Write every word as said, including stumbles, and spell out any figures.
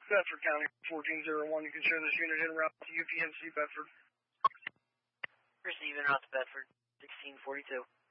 Bedford County, fourteen oh one. You can share this unit en route to U P M C Bedford. Receiving route to Bedford, sixteen forty-two.